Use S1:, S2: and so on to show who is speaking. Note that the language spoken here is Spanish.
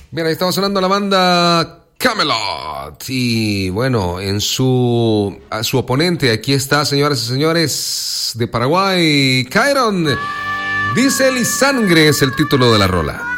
S1: Bien, ahí estamos sonando la banda Camelot. Y bueno, a su oponente, aquí está, señoras y señores, de Paraguay, Kairon. Diesel y Sangre es el título de la rola.